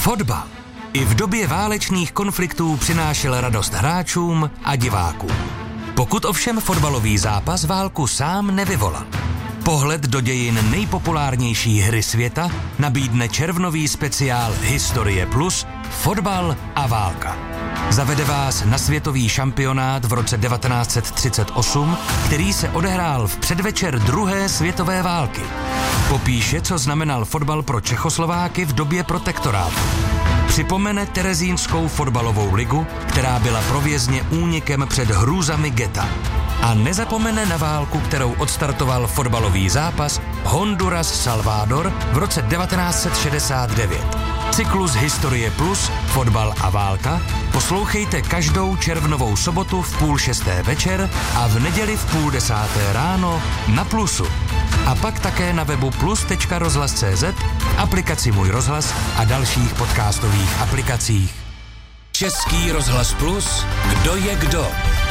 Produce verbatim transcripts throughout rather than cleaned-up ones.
Fotbal i v době válečných konfliktů přinášel radost hráčům a divákům. Pokud ovšem fotbalový zápas válku sám nevyvolal. Pohled do dějin nejpopulárnější hry světa nabídne červnový speciál Historie plus Fotbal a válka. Zavede vás na světový šampionát v roce devatenáct set třicet osm, který se odehrál v předvečer druhé světové války. Popíše, co znamenal fotbal pro Čechoslováky v době protektorátu. Připomene terezínskou fotbalovou ligu, která byla provězně únikem před hrůzami geta. A nezapomene na válku, kterou odstartoval fotbalový zápas Honduras-Salvador v roce devatenáct set šedesát devět. Cyklus Historie plus, Fotbal a válka poslouchejte každou červnovou sobotu v půl šesté večer a v neděli v půl desáté ráno na Plusu. A pak také na webu plus tečka rozhlas tečka cé zet, aplikaci Můj rozhlas a dalších podcastových aplikacích. Český rozhlas plus, kdo je kdo?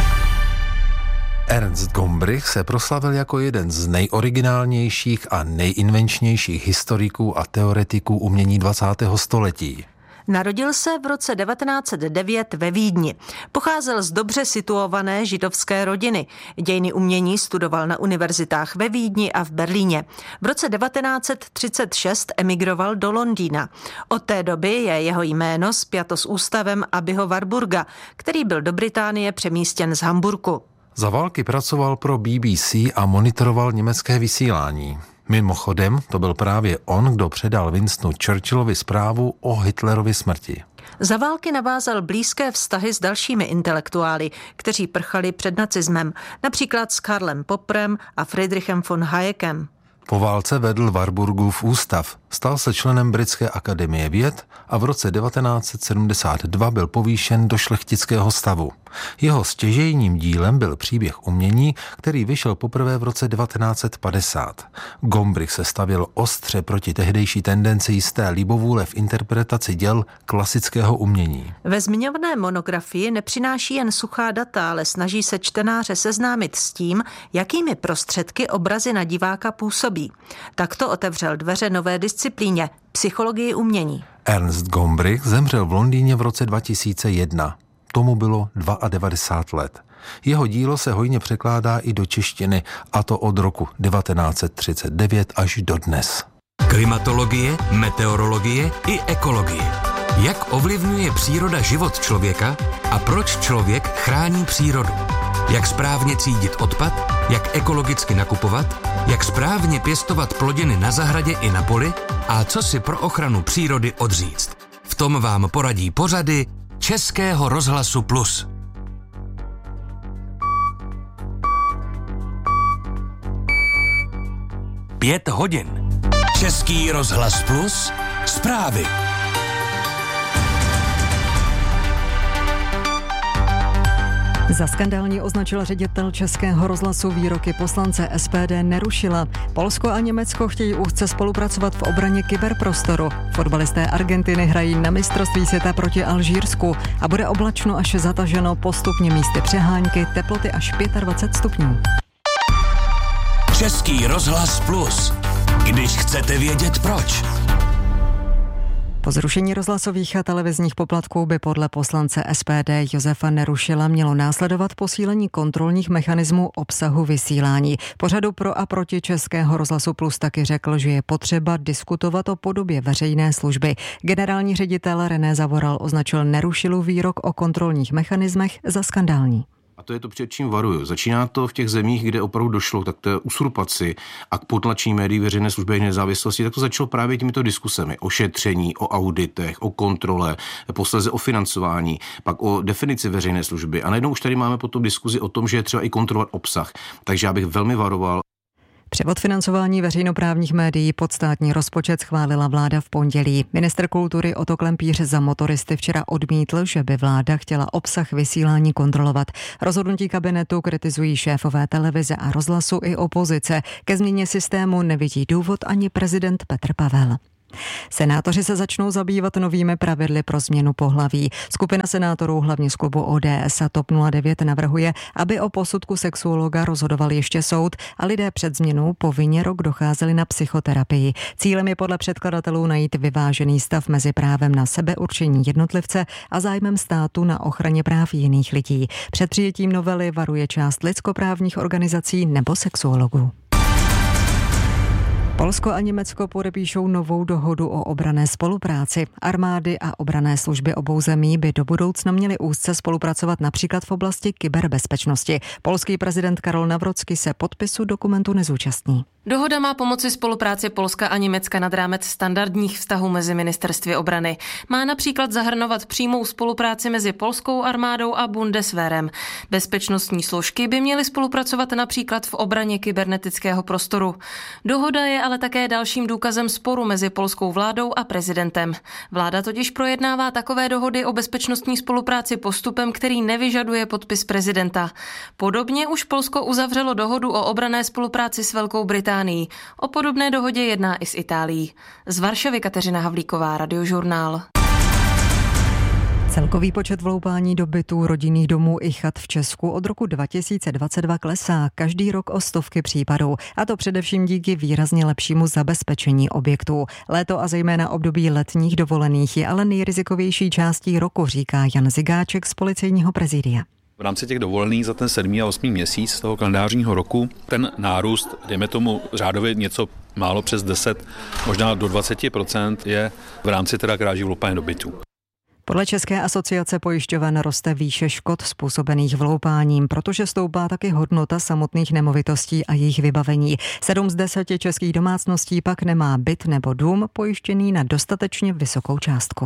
Ernst Gombrich se proslavil jako jeden z nejoriginálnějších a nejinvenčnějších historiků a teoretiků umění dvacátého století. Narodil se v roce devatenáct set devět ve Vídni. Pocházel z dobře situované židovské rodiny. Dějiny umění studoval na univerzitách ve Vídni a v Berlíně. V roce devatenáct set třicet šest emigroval do Londýna. Od té doby je jeho jméno spjato s ústavem Abbeyho Warburga, který byl do Británie přemístěn z Hamburku. Za války pracoval pro B B C a monitoroval německé vysílání. Mimochodem, to byl právě on, kdo předal Winstonu Churchillovi zprávu o Hitlerově smrti. Za války navázal blízké vztahy s dalšími intelektuály, kteří prchali před nacismem, například s Karlem Popperem a Friedrichem von Hayekem. Po válce vedl Warburgův ústav, stal se členem Britské akademie věd a v roce devatenáct set sedmdesát dva byl povýšen do šlechtického stavu. Jeho stěžejním dílem byl Příběh umění, který vyšel poprvé v roce devatenáct set padesát. Gombrich se stavěl ostře proti tehdejší tendenci jisté libovůle v interpretaci děl klasického umění. Ve zmiňované monografii nepřináší jen suchá data, ale snaží se čtenáře seznámit s tím, jakými prostředky obrazy na diváka působí. Takto otevřel dveře nové disciplíně – psychologii umění. Ernst Gombrich zemřel v Londýně v roce dva tisíce jedna. Tomu bylo devadesát dva let. Jeho dílo se hojně překládá i do češtiny, a to od roku devatenáct set třicet devět až do dnes. Klimatologie, meteorologie i ekologie. Jak ovlivňuje příroda život člověka a proč člověk chrání přírodu? Jak správně třídit odpad, jak ekologicky nakupovat, jak správně pěstovat plodiny na zahradě i na poli a co si pro ochranu přírody odříct. V tom vám poradí pořady Českého rozhlasu plus. Pět hodin. Český rozhlas plus. Zprávy. Za skandální označil ředitel Českého rozhlasu výroky poslance S P D Nerušila. Polsko a Německo chtějí úzce spolupracovat v obraně kyberprostoru. Fotbalisté Argentiny hrají na mistrovství světa proti Alžírsku a bude oblačno až zataženo, postupně místy přehánky, teploty až dvacet pět stupňů. Český rozhlas plus. Když chcete vědět proč. Po zrušení rozhlasových a televizních poplatků by podle poslance S P D Josefa Nerušila mělo následovat posílení kontrolních mechanismů obsahu vysílání. Pořadu Pro a proti Českého rozhlasu plus taky řekl, že je potřeba diskutovat o podobě veřejné služby. Generální ředitel René Zavoral označil Nerušilův výrok o kontrolních mechanismech za skandální. A to je to, před čím varuju. Začíná to v těch zemích, kde opravdu došlo tak té usurpaci a k potlačení médií veřejné služby a nezávislosti, tak to začalo právě těmito diskusemi o šetření, o auditech, o kontrole, posléze o financování, pak o definici veřejné služby. A najednou už tady máme potom diskuzi o tom, že je třeba i kontrolovat obsah. Takže já bych velmi varoval. Převod financování veřejnoprávních médií pod státní rozpočet schválila vláda v pondělí. Ministr kultury Otto Klempíř za Motoristy včera odmítl, že by vláda chtěla obsah vysílání kontrolovat. Rozhodnutí kabinetu kritizují šéfové televize a rozhlasu i opozice. Ke změně systému nevidí důvod ani prezident Petr Pavel. Senátoři se začnou zabývat novými pravidly pro změnu pohlaví. Skupina senátorů, hlavně z klubu O D S a TOP nula devět, navrhuje, aby o posudku sexuologa rozhodoval ještě soud a lidé před změnou povinně rok docházeli na psychoterapii. Cílem je podle předkladatelů najít vyvážený stav mezi právem na sebeurčení jednotlivce a zájmem státu na ochraně práv jiných lidí. Před přijetím novely varuje část lidskoprávních organizací nebo sexuologů. Polsko a Německo podepíšou novou dohodu o obranné spolupráci. Armády a obranné služby obou zemí by do budoucna měly úzce spolupracovat například v oblasti kyberbezpečnosti. Polský prezident Karol Nawrocki se podpisu dokumentu nezúčastní. Dohoda má pomoci spolupráci Polska a Německa nad rámec standardních vztahů mezi ministerstvy obrany. Má například zahrnovat přímou spolupráci mezi polskou armádou a Bundeswehrem. Bezpečnostní složky by měly spolupracovat například v obraně kybernetického prostoru. Dohoda je ale také dalším důkazem sporu mezi polskou vládou a prezidentem. Vláda totiž projednává takové dohody o bezpečnostní spolupráci postupem, který nevyžaduje podpis prezidenta. Podobně už Polsko uzavřelo dohodu o obranné spolupráci s Velkou Británií. O podobné dohodě jedná i s Itálií. Z Varšavy Kateřina Havlíková, Radiožurnál. Celkový počet vloupání do bytů, rodinných domů i chat v Česku od roku dva tisíce dvacet dva klesá každý rok o stovky případů, a to především díky výrazně lepšímu zabezpečení objektů. Léto a zejména období letních dovolených je ale nejrizikovější částí roku, říká Jan Zigáček z Policejního prezidia. V rámci těch dovolených za ten sedmý a osmý měsíc toho kalendářního roku ten nárůst, dejme tomu řádově něco málo přes deset, možná do dvacet procent je v rámci teda kráží vloupání do bytů. Podle České asociace pojišťoven roste výše škod způsobených vloupáním, protože stoupá taky hodnota samotných nemovitostí a jejich vybavení. Sedm z deseti českých domácností pak nemá byt nebo dům pojištěný na dostatečně vysokou částku.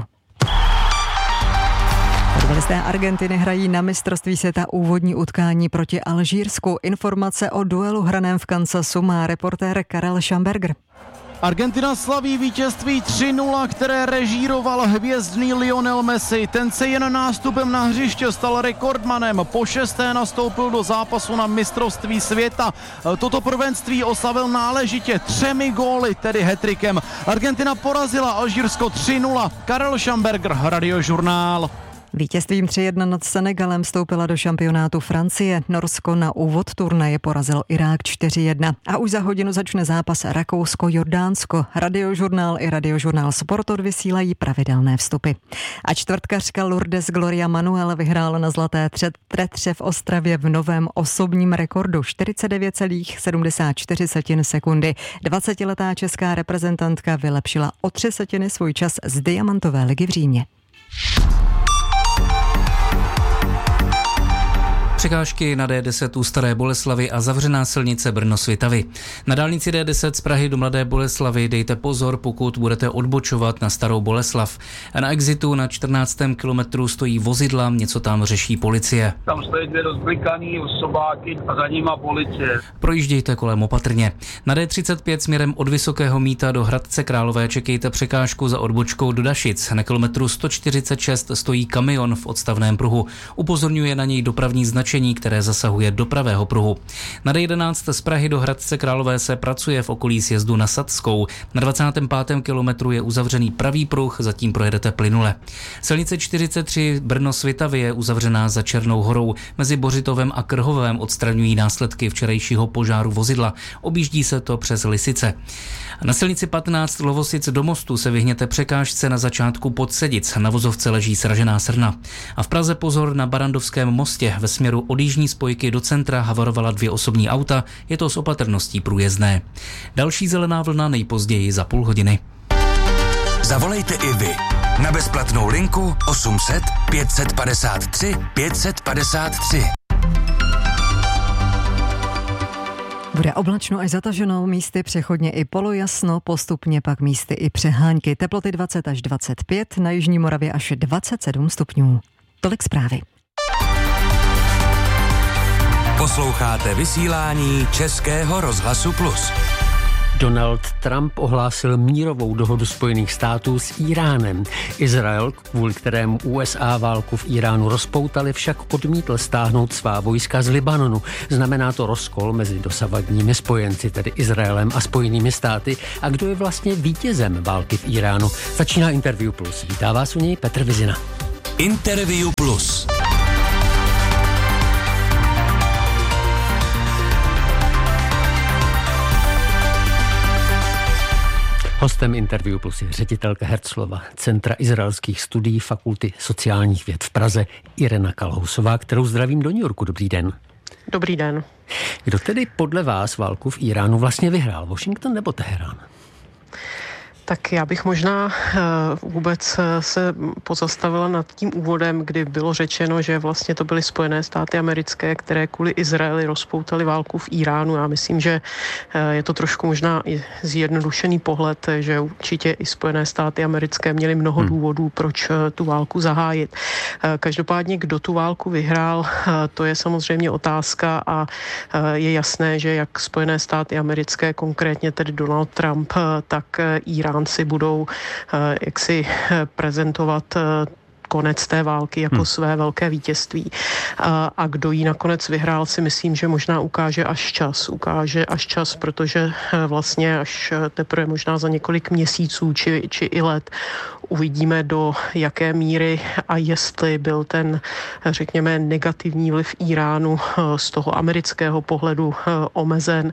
Fotbalisté Argentiny hrají na mistrovství světa úvodní utkání proti Alžírsku. Informace o duelu hraném v Kansasu má reportér Karel Schamberger. Argentina slaví vítězství tři nula, které režíroval hvězdný Lionel Messi. Ten se jen nástupem na hřiště stal rekordmanem. Po šesté nastoupil do zápasu na mistrovství světa. Toto prvenství oslavil náležitě třemi góly, tedy hat-trickem. Argentina porazila Alžírsko tři nula. Karel Schamberger, Radiožurnál. Vítězstvím tři jedna nad Senegalem vstoupila do šampionátu Francie. Norsko na úvod turnaje porazilo Irák čtyři jedna. A už za hodinu začne zápas Rakousko-Jordánsko. Radiožurnál i Radiožurnál Sport odvysílají pravidelné vstupy. A čtvrtkařka Lourdes Gloria Manuel vyhrála na zlaté tretře v Ostravě v novém osobním rekordu čtyřicet devět celá sedmdesát čtyři sekundy. dvacetiletá česká reprezentantka vylepšila o tři setiny svůj čas z diamantové ligy v Římě. Překážky na D deset u Staré Boleslavi a zavřená silnice Brno-Svitavy. Na dálnici D deset z Prahy do Mladé Boleslavi dejte pozor, pokud budete odbočovat na Starou Boleslav. Na exitu na čtrnáctém kilometru stojí vozidla, něco tam řeší policie. Tam stojí dvě rozblikaný osobáky a za nima policie. Projíždějte kolem opatrně. Na D třicet pět směrem od Vysokého Mýta do Hradce Králové čekejte překážku za odbočkou do Dašic. Na kilometru sto čtyřicet šest stojí kamion v odstavném pruhu. Upozorňuje na něj dopravní značení, které zasahuje do pravého pruhu. Na D jedenáct z Prahy do Hradce Králové se pracuje v okolí sjezdu na Sadskou. Na dvacátém pátém kilometru je uzavřený pravý pruh, zatím projedete plynule. Silnice čtyřicet tři Brno-Svitavy je uzavřená za Černou horou. Mezi Bořitovem a Krhovem odstraňují následky včerejšího požáru vozidla. Objíždí se to přes Lisice. Na silnici patnáct Lovosic do Mostu se vyhněte překážce na začátku Podsedic. Na vozovce leží sražená srna. A v Praze pozor na Barandovském mostě. Ve směru od jižní spojky do centra havarovala dvě osobní auta. Je to s opatrností průjezdné. Další zelená vlna nejpozději za půl hodiny. Zavolejte i vy na bezplatnou linku osm set pět set padesát tři pět set padesát tři. Bude oblačno až zataženo, místy přechodně i polojasno, postupně pak místy i přehánky. Teploty dvacet až dvacet pět, na jižní Moravě až dvacet sedm stupňů. Tolik zprávy. Posloucháte vysílání Českého rozhlasu Plus. Donald Trump ohlásil mírovou dohodu Spojených států s Íránem. Izrael, kvůli kterému U S A válku v Íránu rozpoutali, však odmítl stáhnout svá vojska z Libanonu. Znamená to rozkol mezi dosavadními spojenci, tedy Izraelem a Spojenými státy. A kdo je vlastně vítězem války v Íránu? Začíná Interview Plus. Vítá vás u něj Petr Vizina. Interview Plus. Hostem Interview Plus je ředitelka Herzlova Centra izraelských studií Fakulty sociálních věd v Praze Irena Kalhousová, kterou zdravím do New Yorku. Dobrý den. Dobrý den. Kdo tedy podle vás válku v Íránu vlastně vyhrál? Washington nebo Teherán? Tak já bych možná vůbec se pozastavila nad tím úvodem, kdy bylo řečeno, že vlastně to byly Spojené státy americké, které kvůli Izraeli rozpoutaly válku v Íránu. Já myslím, že je to trošku možná i zjednodušený pohled, že určitě i Spojené státy americké měly mnoho hmm. důvodů, proč tu válku zahájit. Každopádně, kdo tu válku vyhrál, to je samozřejmě otázka a je jasné, že jak Spojené státy americké, konkrétně tedy Donald Trump, tak Irán si budou jaksi prezentovat konec té války jako hmm. své velké vítězství. A, a kdo jí nakonec vyhrál, si myslím, že možná ukáže až čas. Ukáže až čas, protože vlastně až teprve možná za několik měsíců či, či i let uvidíme, do jaké míry a jestli byl ten, řekněme, negativní vliv Íránu z toho amerického pohledu omezen,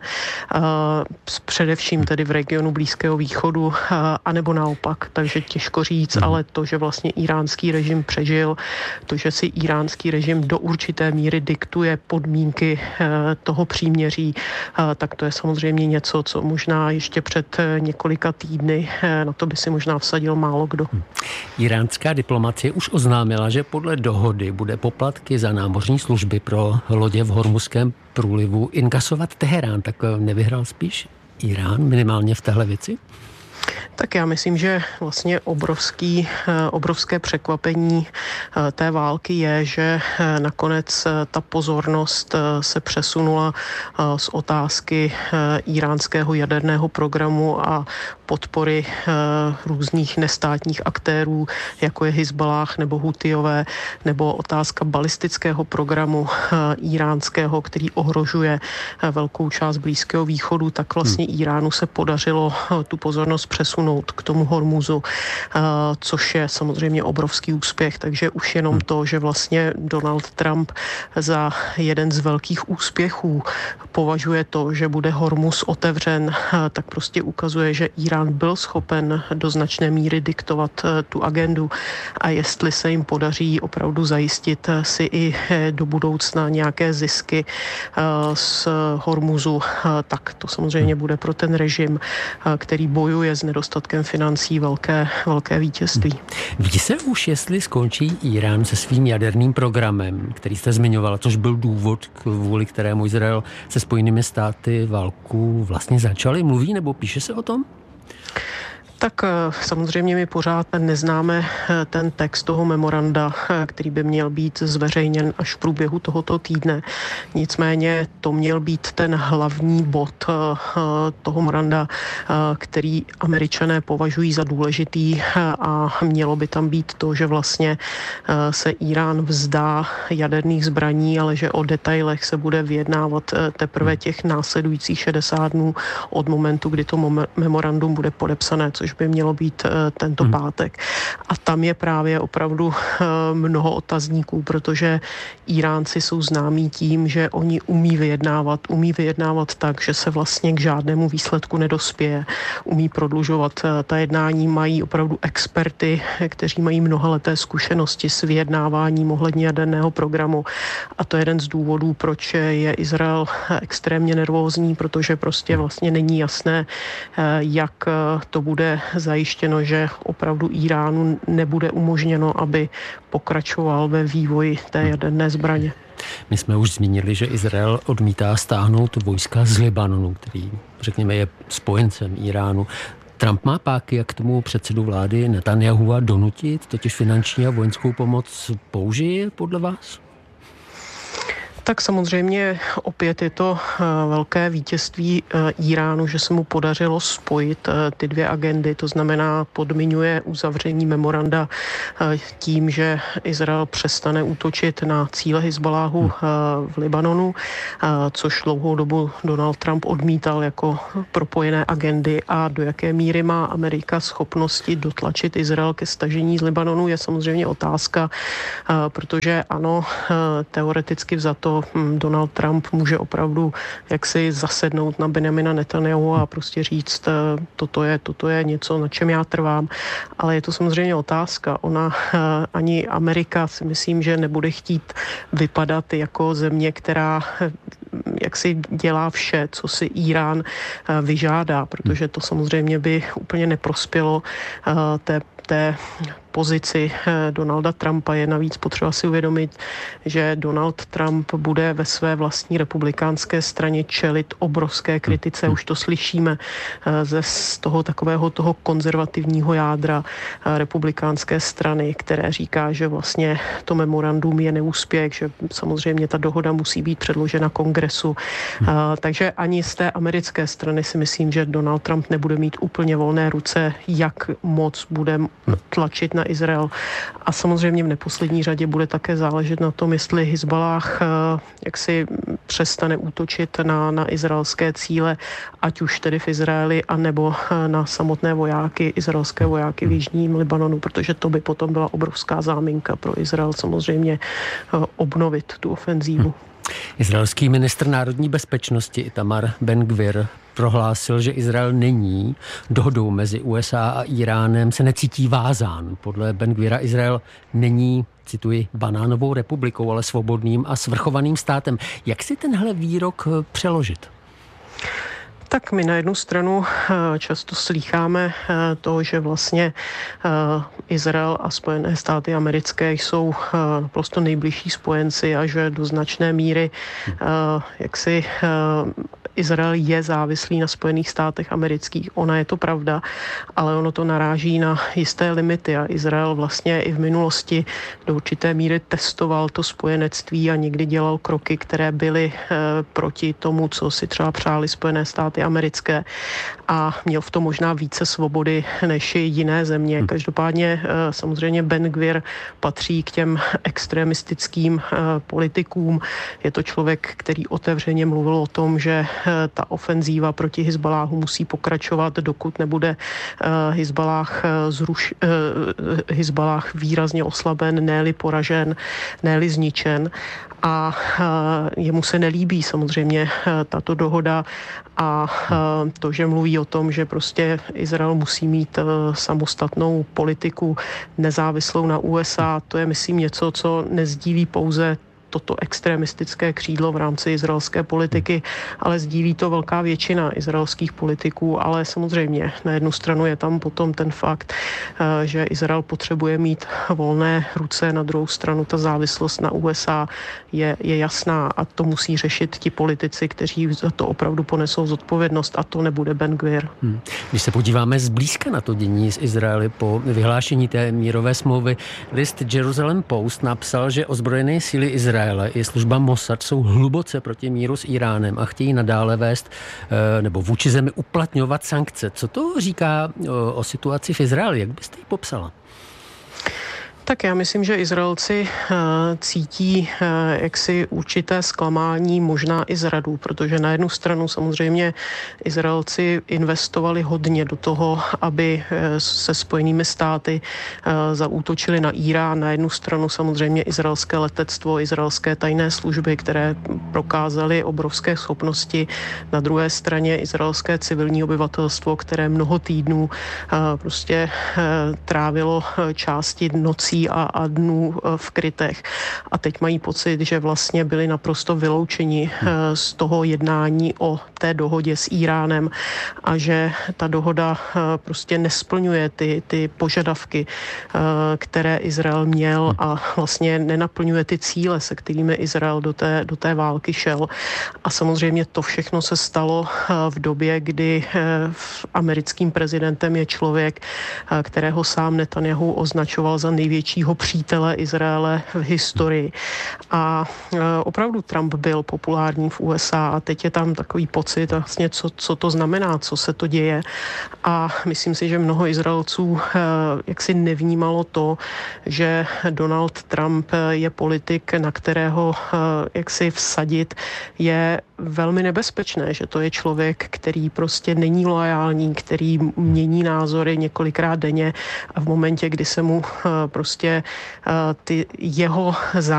především tedy v regionu Blízkého východu, anebo naopak. Takže těžko říct, hmm. ale to, že vlastně iránský režim přežil, to, že si iránský režim do určité míry diktuje podmínky toho příměří, tak to je samozřejmě něco, co možná ještě před několika týdny, na to by si možná vsadil málo kdo. Hmm. Iránská diplomacie už oznámila, že podle dohody bude poplatky za námořní služby pro lodě v Hormuzském průlivu inkasovat Teherán. Tak nevyhrál spíš Irán minimálně v téhle věci? Tak já myslím, že vlastně obrovský, obrovské překvapení té války je, že nakonec ta pozornost se přesunula z otázky iránského jaderného programu a podpory různých nestátních aktérů, jako je Hizballáh nebo Hutijové, nebo otázka balistického programu iránského, který ohrožuje velkou část Blízkého východu, tak vlastně hmm. Iránu se podařilo tu pozornost přesunout k tomu Hormuzu, což je samozřejmě obrovský úspěch, takže už jenom to, že vlastně Donald Trump za jeden z velkých úspěchů považuje to, že bude Hormuz otevřen, tak prostě ukazuje, že Irán byl schopen do značné míry diktovat tu agendu a jestli se jim podaří opravdu zajistit si i do budoucna nějaké zisky z Hormuzu, tak to samozřejmě bude pro ten režim, který bojuje s nedostatkem financí, velké, velké vítězství. Ví se už, jestli skončí Irán se svým jaderným programem, který jste zmiňovala, což byl důvod, kvůli kterému Izrael se Spojenými státy válku vlastně začali? Mluví nebo píše se o tom? Tak samozřejmě my pořád neznáme ten text toho memoranda, který by měl být zveřejněn až v průběhu tohoto týdne. Nicméně to měl být ten hlavní bod toho memoranda, který Američané považují za důležitý a mělo by tam být to, že vlastně se Irán vzdá jaderných zbraní, ale že o detailech se bude vyjednávat teprve těch následujících šedesát dnů od momentu, kdy to memorandum bude podepsané, což by mělo být tento pátek. A tam je právě opravdu mnoho otazníků, protože Iránci jsou známí tím, že oni umí vyjednávat, umí vyjednávat tak, že se vlastně k žádnému výsledku nedospěje, umí prodlužovat ta jednání, mají opravdu experty, kteří mají mnohaleté zkušenosti s vyjednáváním ohledně jaderného programu a to je jeden z důvodů, proč je Izrael extrémně nervózní, protože prostě vlastně není jasné, jak to bude zajištěno, že opravdu Iránu nebude umožněno, aby pokračoval ve vývoji té jaderné zbraně. My jsme už zmínili, že Izrael odmítá stáhnout vojska z Libanonu, který, řekněme, je spojencem Iránu. Trump má páky, jak k tomu předsedu vlády Netanyahua donutit, totiž finanční a vojenskou pomoc použije podle vás? Tak samozřejmě opět je to velké vítězství Íránu, že se mu podařilo spojit ty dvě agendy, to znamená podmiňuje uzavření memoranda tím, že Izrael přestane útočit na cíle Hizbaláhu v Libanonu, což dlouhou dobu Donald Trump odmítal jako propojené agendy, a do jaké míry má Amerika schopnosti dotlačit Izrael ke stažení z Libanonu je samozřejmě otázka, protože ano, teoreticky vzato Donald Trump může opravdu jaksi zasednout na Benjamina Netanyahu a prostě říct, toto je, toto je něco, na čem já trvám, ale je to samozřejmě otázka. Ona ani Amerika si myslím, že nebude chtít vypadat jako země, která jaksi dělá vše, co si Írán vyžádá, protože to samozřejmě by úplně neprospělo té, té pozici Donalda Trumpa. Je navíc potřeba si uvědomit, že Donald Trump bude ve své vlastní republikánské straně čelit obrovské kritice. Už to slyšíme ze z toho takového toho konzervativního jádra republikánské strany, které říká, že vlastně to memorandum je neúspěch, že samozřejmě ta dohoda musí být předložena kongresu. Takže ani z té americké strany si myslím, že Donald Trump nebude mít úplně volné ruce, jak moc bude tlačit na Izrael. A samozřejmě v neposlední řadě bude také záležet na tom, jestli Hizbalách jak si přestane útočit na, na izraelské cíle, ať už tedy v Izraeli, anebo na samotné vojáky, izraelské vojáky v jižním Libanonu, protože to by potom byla obrovská záminka pro Izrael samozřejmě obnovit tu ofenzívu. Izraelský ministr národní bezpečnosti Itamar Ben-Gvir prohlásil, že Izrael není dohodou mezi U S A a Íránem, se necítí vázán. Podle Ben-Gvira Izrael není, cituji, banánovou republikou, ale svobodným a svrchovaným státem. Jak si tenhle výrok přeložit? Tak my na jednu stranu často slýcháme to, že vlastně Izrael a Spojené státy americké jsou naprosto nejbližší spojenci a že do značné míry jaksi Izrael je závislý na Spojených státech amerických. Ona je to pravda, ale ono to naráží na jisté limity a Izrael vlastně i v minulosti do určité míry testoval to spojenectví a někdy dělal kroky, které byly proti tomu, co si třeba přáli Spojené státy americké, a měl v tom možná více svobody než jiné země. Každopádně samozřejmě Ben-Gvir patří k těm extremistickým politikům. Je to člověk, který otevřeně mluvil o tom, že ta ofenzíva proti Hizbaláhu musí pokračovat, dokud nebude Hizbalách, zruš, Hizbalách výrazně oslaben, ne-li poražen, ne-li zničen. A jemu se nelíbí samozřejmě tato dohoda a to, že mluví o tom, že prostě Izrael musí mít samostatnou politiku nezávislou na U S A, to je, myslím, něco, co nezdílí pouze toto extremistické křídlo v rámci izraelské politiky, ale sdílí to velká většina izraelských politiků, ale samozřejmě na jednu stranu je tam potom ten fakt, že Izrael potřebuje mít volné ruce, na druhou stranu ta závislost na U S A je, je jasná a to musí řešit ti politici, kteří za to opravdu ponesou zodpovědnost a to nebude Ben-Gvir. Hmm. Když se podíváme zblízka na to dění z Izraeli po vyhlášení té mírové smlouvy, list Jerusalem Post napsal, že ozbrojené síly Izraele i služba Mossad jsou hluboce proti míru s Íránem a chtějí nadále vést nebo vůči zemi uplatňovat sankce. Co to říká o, o situaci v Izraeli? Jak byste ji popsala? Tak já myslím, že Izraelci uh, cítí uh, jaksi určité zklamání, možná i zradu, protože na jednu stranu samozřejmě Izraelci investovali hodně do toho, aby uh, se Spojenými státy uh, zaútočili na Írán. Na jednu stranu samozřejmě izraelské letectvo, izraelské tajné služby, které prokázaly obrovské schopnosti. Na druhé straně izraelské civilní obyvatelstvo, které mnoho týdnů uh, prostě uh, trávilo části nocí a, a dnů v krytech. A teď mají pocit, že vlastně byli naprosto vyloučeni z toho jednání o té dohodě s Íránem a že ta dohoda prostě nesplňuje ty, ty požadavky, které Izrael měl a vlastně nenaplňuje ty cíle, se kterými Izrael do té, do té války šel. A samozřejmě to všechno se stalo v době, kdy americkým prezidentem je člověk, kterého sám Netanyahu označoval za největší největšího přítele Izraele v historii. A opravdu Trump byl populární v U S A a teď je tam takový pocit vlastně, co, co to znamená, co se to děje. A myslím si, že mnoho Izraelců jaksi nevnímalo to, že Donald Trump je politik, na kterého jaksi vsadit je velmi nebezpečné, že to je člověk, který prostě není loajální, který mění názory několikrát denně a v momentě, kdy se mu prostě ty jeho zájmy